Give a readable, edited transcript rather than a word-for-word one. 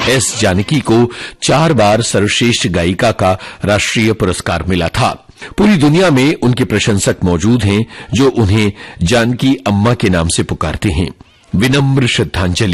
S Janaki को 4 बार सर्वश्रेष्ठ गायिका का राष्ट्रीय पुरस्कार मिला था। पूरी दुनिया में उनके प्रशंसक मौजूद हैं जो उन्हें जानकी अम्मा के नाम से पुकारते हैं। विनम्र श्रद्धांजलि।